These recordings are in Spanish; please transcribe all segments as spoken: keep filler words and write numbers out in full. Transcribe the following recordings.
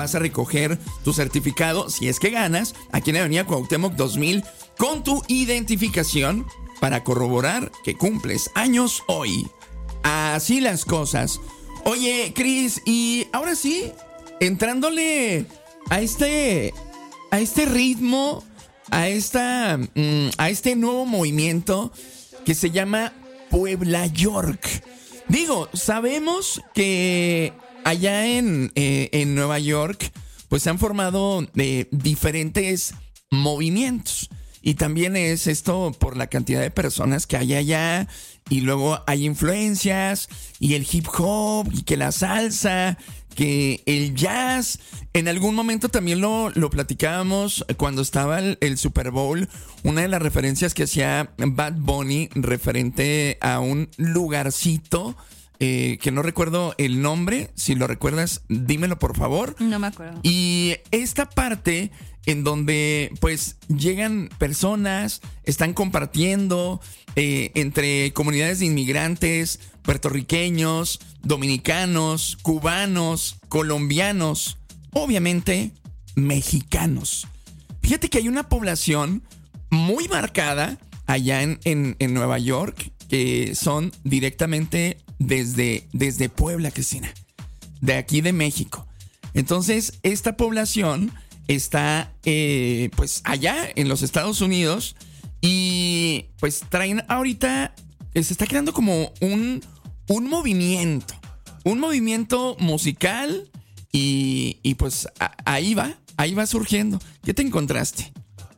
Vas a recoger tu certificado, si es que ganas, aquí en Avenida Cuauhtémoc dos mil, con tu identificación para corroborar que cumples años hoy. Así las cosas. Oye, Cris, y ahora sí, entrándole a este, a este ritmo, a, esta, mm, a este nuevo movimiento que se llama Puebla York. Digo, sabemos que allá en, eh, en Nueva York, pues se han formado eh, diferentes movimientos. Y también es esto por la cantidad de personas que hay allá. Y luego hay influencias, y el hip hop, y que la salsa, que el jazz. En algún momento también lo, lo platicábamos cuando estaba el, el Super Bowl. Una de las referencias que hacía Bad Bunny referente a un lugarcito Eh, que no recuerdo el nombre. Si lo recuerdas, dímelo por favor. No me acuerdo. Y esta parte en donde pues llegan personas, están compartiendo eh, entre comunidades de inmigrantes, puertorriqueños, dominicanos, cubanos, colombianos, obviamente mexicanos. Fíjate que hay una población muy marcada allá en, en, en Nueva York, que son directamente desde, desde Puebla, Cristina, de aquí de México. Entonces, esta población está eh, pues allá en los Estados Unidos y pues traen ahorita, se está creando como un, un movimiento, un movimiento musical y, y pues a, ahí va, ahí va surgiendo. ¿Qué te encontraste?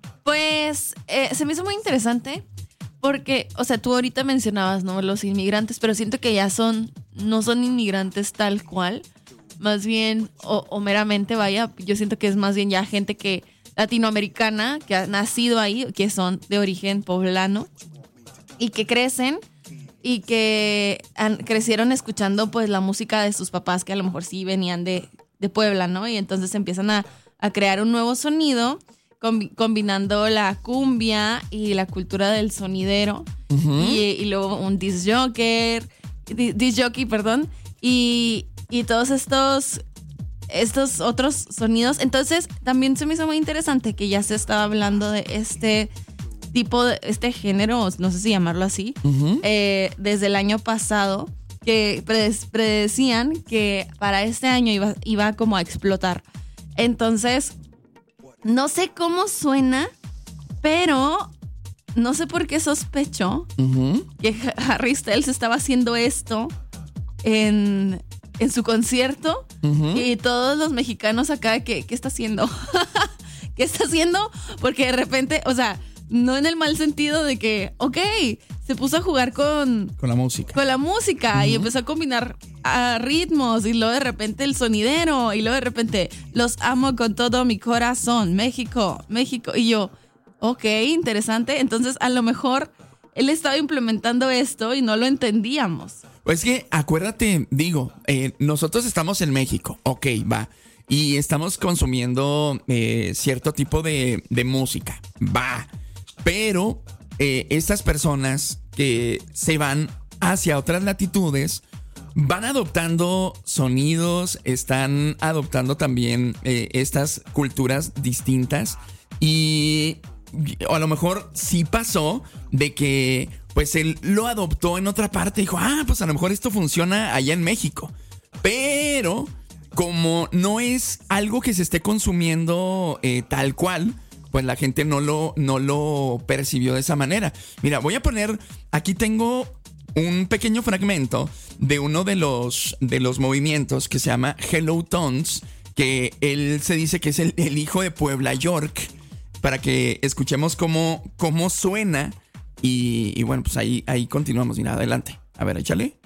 Pues eh, se me hizo muy interesante. Porque, o sea, tú ahorita mencionabas, ¿no? Los inmigrantes, pero siento que ya son, no son inmigrantes tal cual. Más bien, o, o meramente, vaya, yo siento que es más bien ya gente que, latinoamericana, que ha nacido ahí, que son de origen poblano, y que crecen, y que han, crecieron escuchando, pues, la música de sus papás, que a lo mejor sí venían de, de Puebla, ¿no? Y entonces empiezan a, a crear un nuevo sonido, combinando la cumbia y la cultura del sonidero. Uh-huh. y, y luego un disc jockey, disc jockey, perdón, y, y todos estos, estos otros sonidos. Entonces también se me hizo muy interesante que ya se estaba hablando de este tipo, de este género, no sé si llamarlo así, uh-huh. eh, desde el año pasado, que predecían que para este año iba, iba como a explotar. Entonces, no sé cómo suena, pero no sé por qué sospecho uh-huh. que Harry Styles estaba haciendo esto en, en su concierto uh-huh. y todos los mexicanos acá, ¿qué, qué está haciendo? ¿Qué está haciendo? Porque de repente, o sea, no en el mal sentido de que, ok, se puso a jugar con... Con la música. Con la música uh-huh. y empezó a combinar a ritmos y luego de repente el sonidero y luego de repente los amo con todo mi corazón, México, México. Y yo, ok, interesante. Entonces a lo mejor él estaba implementando esto y no lo entendíamos. Pues que acuérdate, digo, eh, nosotros estamos en México, ok, va. Y estamos consumiendo eh, cierto tipo de, de música, va. Pero eh, estas personas que se van hacia otras latitudes van adoptando sonidos, están adoptando también eh, estas culturas distintas y a lo mejor sí pasó de que pues él lo adoptó en otra parte y dijo, ah, pues a lo mejor esto funciona allá en México, pero como no es algo que se esté consumiendo eh, tal cual, pues la gente no lo, no lo percibió de esa manera. Mira, voy a poner, aquí tengo un pequeño fragmento de uno de los, de los movimientos que se llama Hello Tones, que él se dice que es el, el hijo de Puebla York, para que escuchemos cómo, cómo suena y, y bueno, pues ahí, ahí continuamos. Mira, adelante. A ver, échale.